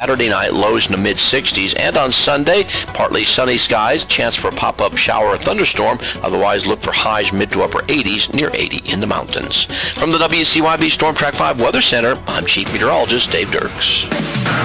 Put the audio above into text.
Saturday night, lows in the mid-60s. And on Sunday, partly sunny skies, chance for a pop-up shower or thunderstorm. Otherwise, look for highs mid to upper 80s, near 80 in the mountains. From the WCYB Storm Track 5 Weather Center, I'm Chief Meteorologist Dave Dirks.